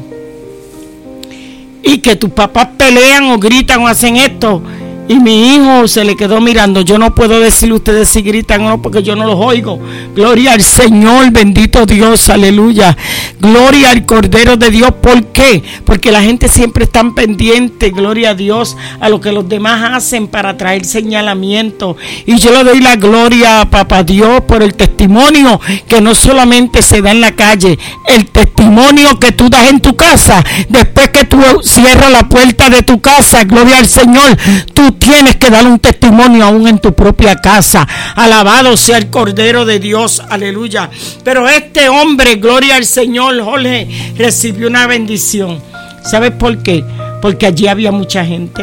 y que tus papás pelean o gritan o hacen esto. Y mi hijo se le quedó mirando. Yo no puedo decirle a ustedes si gritan o no, porque yo no los oigo. Gloria al Señor, bendito Dios, aleluya. Gloria al Cordero de Dios. ¿Por qué? Porque la gente siempre está pendiente, gloria a Dios, a lo que los demás hacen para traer señalamiento. Y yo le doy la gloria a Papá Dios por el testimonio que no solamente se da en la calle, el testimonio que tú das en tu casa, después que tú cierras la puerta de tu casa, gloria al Señor, tú tienes que dar un testimonio aún en tu propia casa. Alabado sea el Cordero de Dios, aleluya. Pero este hombre, gloria al Señor, Jorge, recibió una bendición. ¿Sabes por qué? Porque allí había mucha gente.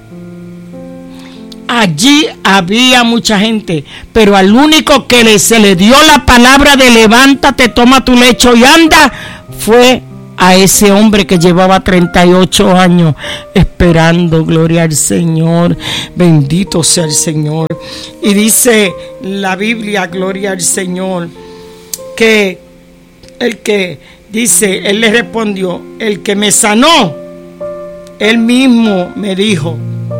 Allí había mucha gente, pero al único que le, se le dio la palabra de levántate, toma tu lecho y anda, fue a ese hombre que llevaba treinta y ocho años esperando, gloria al Señor, bendito sea el Señor. Y dice la Biblia, gloria al Señor, que el que dice, él le respondió, el que me sanó, él mismo me dijo,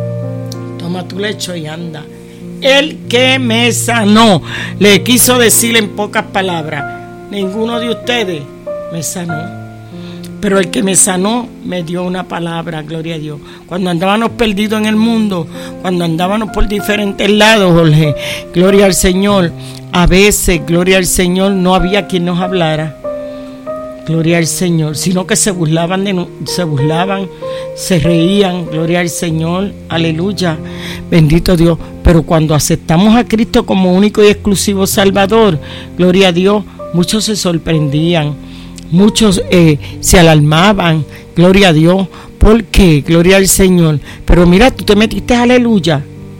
toma tu lecho y anda. El que me sanó, le quiso decir en pocas palabras, ninguno de ustedes me sanó, pero el que me sanó me dio una palabra, gloria a Dios. Cuando andábamos perdidos en el mundo, cuando andábamos por diferentes lados, Jorge, gloria al Señor, a veces, gloria al Señor, no había quien nos hablara, gloria al Señor, sino que se burlaban de no, se burlaban, se reían, gloria al Señor, aleluya, bendito Dios. Pero cuando aceptamos a Cristo como único y exclusivo Salvador, gloria a Dios, muchos se sorprendían, muchos eh, se alarmaban, gloria a Dios. ¿Por qué? Gloria al Señor. Pero mira, tú te metiste, aleluya,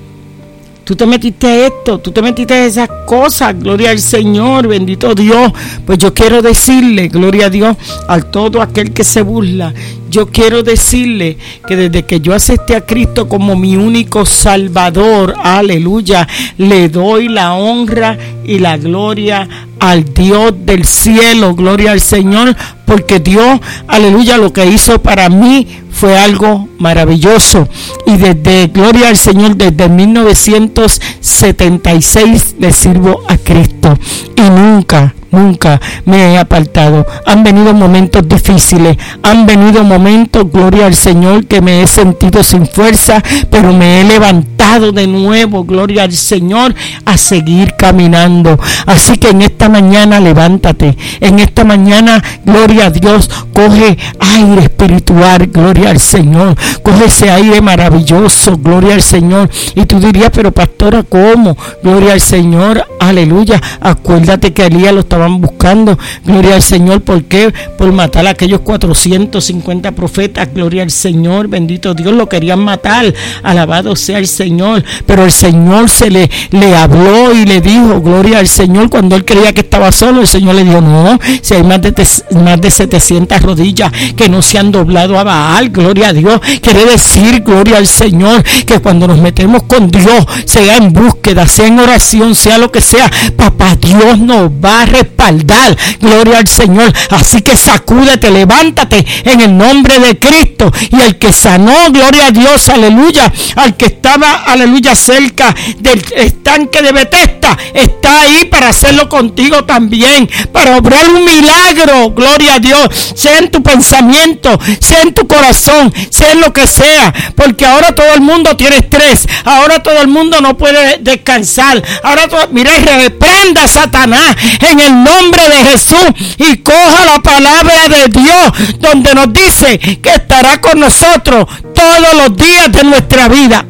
tú te metiste a esto, tú te metiste a esas cosas, gloria al Señor, bendito Dios. Pues yo quiero decirle, gloria a Dios, a todo aquel que se burla, yo quiero decirle que desde que yo acepté a Cristo como mi único Salvador, aleluya, le doy la honra y la gloria al Dios del cielo, gloria al Señor, porque Dios, aleluya, lo que hizo para mí fue algo maravilloso. Y desde, gloria al Señor, desde mil novecientos setenta y seis le sirvo a Cristo y nunca, nunca me he apartado. Han venido momentos difíciles, han venido momentos, gloria al Señor, que me he sentido sin fuerza, pero me he levantado de nuevo, gloria al Señor, a seguir caminando. Así que en esta mañana levántate, en esta mañana, gloria a Dios, coge aire espiritual, gloria al Señor, coge ese aire maravilloso, gloria al Señor. Y tú dirías, pero pastora, ¿cómo? Gloria al Señor, aleluya. Acuérdate que a Elías lo estaban buscando, gloria al Señor. ¿Por qué? Por matar a aquellos cuatrocientos cincuenta profetas, gloria al Señor, bendito Dios, lo querían matar, alabado sea el Señor. Pero el Señor se le, le habló y le dijo, gloria al Señor, cuando él creía que estaba solo, el Señor le dijo, no, si hay más de, más de setecientas rodillas que no se han doblado a Baal, gloria a Dios. Quiere decir, gloria al Señor, que cuando nos metemos con Dios, sea en búsqueda, sea en oración, sea lo que sea, papá Dios nos va a respaldar, gloria al Señor. Así que sacúdete, levántate en el nombre de Cristo. Y el que sanó, gloria a Dios, aleluya, al que estaba, aleluya, cerca del estanque de Betesda, está ahí para hacerlo contigo también, para obrar un milagro, gloria a Dios, sea en tu pensamiento, sea en tu corazón, sea en lo que sea, porque ahora todo el mundo tiene estrés, ahora todo el mundo no puede descansar, ahora todo, mira, reprenda a Satanás en el nombre de Jesús y coja la palabra de Dios, donde nos dice que estará con nosotros todos los días de nuestra vida.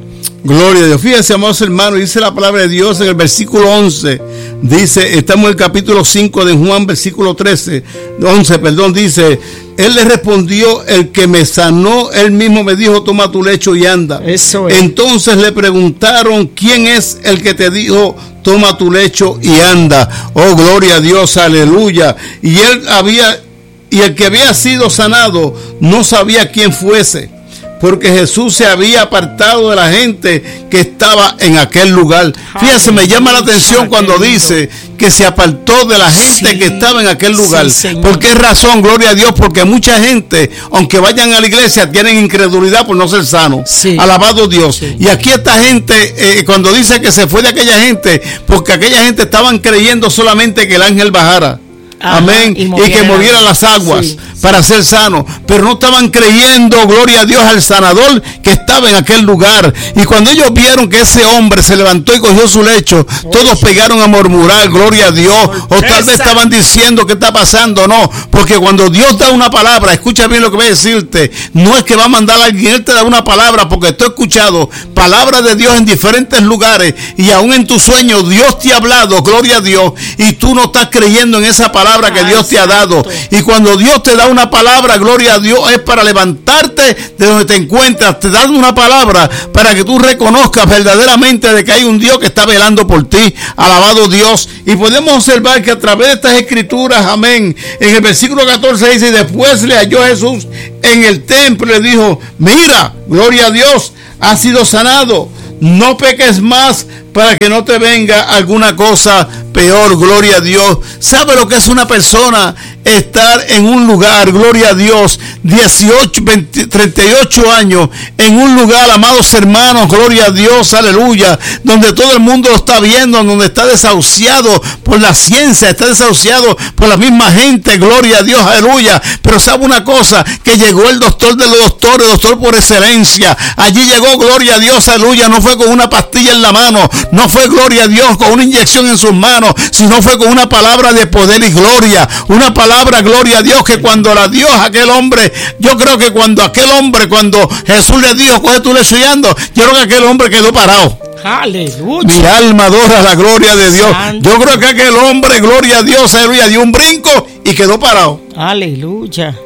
Gloria a Dios. Fíjense, amados hermanos, dice la palabra de Dios en el versículo once. Dice, estamos en el capítulo cinco de Juan, versículo trece, once, perdón, dice, él le respondió, el que me sanó, él mismo me dijo, toma tu lecho y anda. Eso es. Entonces le preguntaron, ¿quién es el que te dijo, toma tu lecho y anda? Oh, gloria a Dios, aleluya. Y él había, y el que había sido sanado no sabía quién fuese, porque Jesús se había apartado de la gente que estaba en aquel lugar. Fíjense, me llama la atención cuando dice que se apartó de la gente sí, que estaba en aquel lugar. Sí, ¿por qué razón? Gloria a Dios, porque mucha gente, aunque vayan a la iglesia, tienen incredulidad por no ser sanos. Sí. Alabado Dios. Sí. Y aquí esta gente, eh, cuando dice que se fue de aquella gente, porque aquella gente estaban creyendo solamente que el ángel bajara. Ajá, amén, y, y que movieran las aguas sí, para sí. ser sano, pero no estaban creyendo, gloria a Dios, al sanador que estaba en aquel lugar. Y cuando ellos vieron que ese hombre se levantó y cogió su lecho, oh, todos sí. pegaron a murmurar, gloria a Dios, o tal vez estaban diciendo, ¿qué está pasando? No, porque cuando Dios da una palabra, escucha bien lo que voy a decirte, no es que va a mandar a alguien, Él te da una palabra, porque estoy escuchado palabras de Dios en diferentes lugares, y aún en tus sueños Dios te ha hablado, gloria a Dios, y tú no estás creyendo en esa palabra que Dios te ha dado. Y cuando Dios te da una palabra, gloria a Dios, es para levantarte de donde te encuentras. Te da una palabra para que tú reconozcas verdaderamente de que hay un Dios que está velando por ti. Alabado Dios. Y podemos observar que a través de estas escrituras, amén, en el versículo catorce dice, y después le halló Jesús en el templo y le dijo, mira, gloria a Dios, has sido sanado, no peques más para que no te venga alguna cosa peor, gloria a Dios. ¿Sabe lo que es una persona estar en un lugar, gloria a Dios, dieciocho, veinte, treinta y ocho años, en un lugar, amados hermanos, gloria a Dios, aleluya, donde todo el mundo lo está viendo, donde está desahuciado por la ciencia, está desahuciado por la misma gente, gloria a Dios, aleluya? Pero sabe una cosa, que llegó el doctor de los doctores, doctor por excelencia, allí llegó, gloria a Dios, aleluya, no fue con una pastilla en la mano, no fue, gloria a Dios, con una inyección en sus manos, sino fue con una palabra de poder y gloria, una palabra, gloria a Dios, que cuando la dio a aquel hombre, yo creo que cuando aquel hombre, cuando Jesús le dijo, coge tu lecho y anda, yo creo que aquel hombre quedó parado. Aleluya. Mi alma adora la gloria de Dios. Santo. Yo creo que aquel hombre, gloria a Dios, aleluya, dio un brinco y quedó parado. Aleluya.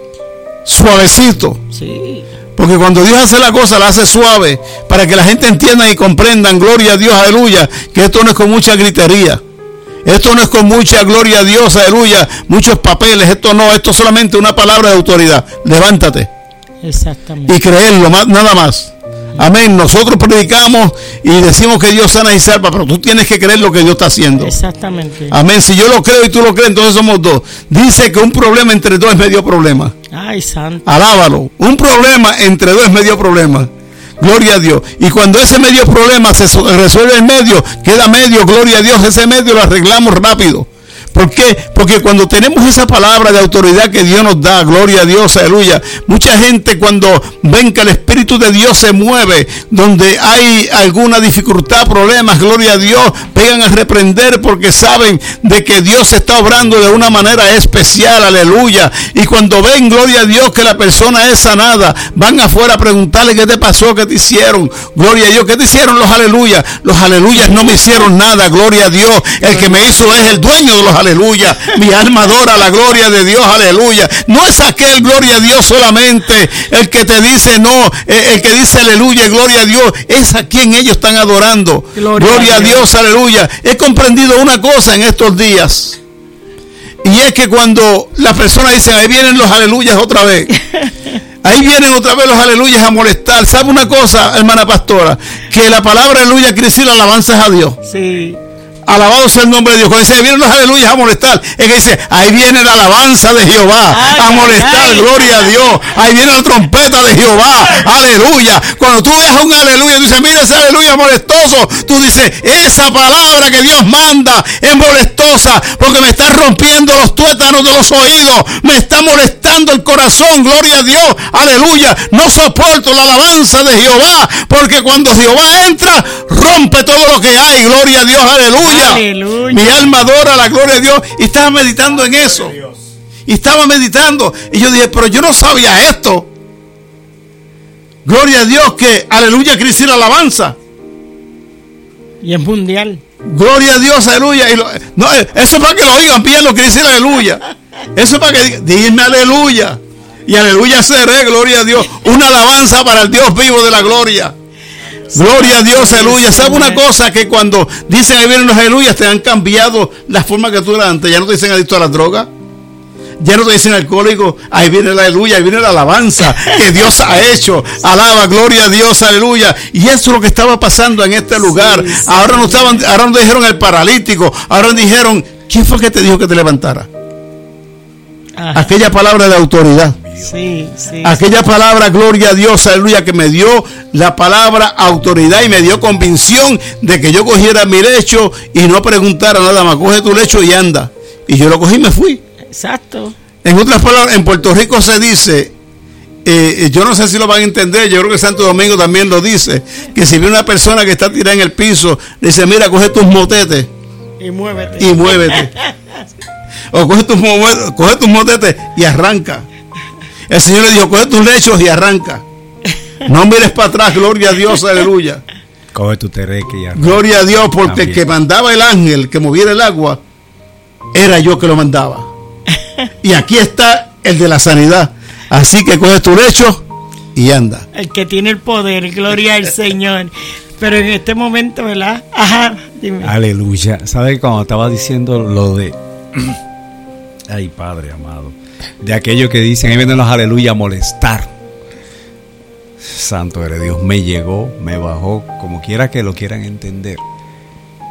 Suavecito. Sí. Porque cuando Dios hace la cosa, la hace suave, para que la gente entienda y comprendan, gloria a Dios, aleluya, que esto no es con mucha gritería. Esto no es con mucha, gloria a Dios, aleluya, muchos papeles, esto no, esto es solamente una palabra de autoridad. Levántate. Exactamente. Y creerlo, nada más. Amén. Nosotros predicamos y decimos que Dios sana y salva, pero tú tienes que creer lo que Dios está haciendo. Exactamente. Amén. Si yo lo creo y tú lo crees, entonces somos dos. Dice que un problema entre dos es medio problema. Ay, santo. Alábalo. Un problema entre dos es medio problema. Gloria a Dios. Y cuando ese medio problema se resuelve en medio, queda medio, gloria a Dios, ese medio lo arreglamos rápido. ¿Por qué? Porque cuando tenemos esa palabra de autoridad que Dios nos da, gloria a Dios, aleluya, mucha gente cuando ven que el Espíritu de Dios se mueve, donde hay alguna dificultad, problemas, gloria a Dios, pegan a reprender porque saben de que Dios está obrando de una manera especial, aleluya. Y cuando ven, gloria a Dios, que la persona es sanada, van afuera a preguntarle qué te pasó, qué te hicieron, gloria a Dios, qué te hicieron los aleluya. Los aleluyas no me hicieron nada, gloria a Dios, el que me hizo es el dueño de los aleluyas. Aleluya, mi alma adora la gloria de Dios, aleluya. No es aquel, gloria a Dios, solamente el que te dice no, el que dice aleluya, gloria a Dios, es a quien ellos están adorando. Gloria, gloria a Dios. Dios, aleluya. He comprendido una cosa en estos días, y es que cuando las personas dicen, ahí vienen los aleluyas otra vez, ahí vienen otra vez los aleluyas a molestar. ¿Sabe una cosa, hermana pastora? Que la palabra aleluya quiere decir alabanzas a Dios. Sí. Alabado sea el nombre de Dios. Cuando dice, vienen los aleluyas a molestar, es que dice, ahí viene la alabanza de Jehová, ay, a molestar, ay, gloria ay. a Dios. Ahí viene la trompeta de Jehová, aleluya. Cuando tú ves a un aleluya, tú dices, mira ese aleluya molestoso. Tú dices, esa palabra que Dios manda es molestosa, porque me está rompiendo los tuétanos de los oídos, me está molestando el corazón, gloria a Dios, aleluya. No soporto la alabanza de Jehová, porque cuando Jehová entra, rompe todo lo que hay, gloria a Dios, aleluya. Aleluya. Mi alma adora la gloria de Dios. Y estaba meditando en eso. Y estaba meditando. Y yo dije, pero yo no sabía esto. Gloria a Dios, que aleluya quiere decir alabanza. Y es mundial. Gloria a Dios, aleluya. Y lo, no, eso es para que lo oigan bien lo que dice aleluya. Eso es para que digan aleluya. Y aleluya seré, gloria a Dios. Una alabanza para el Dios vivo de la gloria. Gloria a Dios, aleluya. ¿Sabe una cosa? Que cuando dicen ahí vienen los aleluyas, te han cambiado la forma que tú eras antes. Ya no te dicen adicto a la droga. Ya no te dicen alcohólico. Ahí viene la aleluya, ahí viene la alabanza que Dios ha hecho. Alaba, gloria a Dios, aleluya. Y eso es lo que estaba pasando en este lugar. Sí, sí. Ahora no estaban, ahora no dijeron el paralítico. Ahora dijeron, ¿quién fue que te dijo que te levantara? Ajá. Aquella palabra de autoridad. Sí, sí, aquella sí. palabra, gloria a Dios, aleluya, que me dio la palabra autoridad y me dio convicción de que yo cogiera mi lecho y no preguntara nada más. Coge tu lecho y anda. Y yo lo cogí y me fui. Exacto. En otras palabras, en Puerto Rico se dice, eh, yo no sé si lo van a entender, yo creo que Santo Domingo también lo dice, que si ve una persona que está tirada en el piso, le dice, mira, coge tus motetes y muévete. Y muévete. O coge tus, coge tus motetes y arranca. El Señor le dijo, coge tus lechos y arranca. No mires para atrás, gloria a Dios, aleluya. Coge tu tereque y arranca. Gloria a Dios, porque también el que mandaba el ángel que moviera el agua, era yo que lo mandaba. Y aquí está el de la sanidad. Así que coge tu lecho y anda. El que tiene el poder, gloria al Señor. Pero en este momento, ¿verdad? Ajá, dime. Aleluya. ¿Sabes cuando estaba diciendo lo de... Ay, Padre amado. De aquellos que dicen, ahí vienen los aleluya a molestar. Santo eres Dios, me llegó, me bajó, como quiera que lo quieran entender.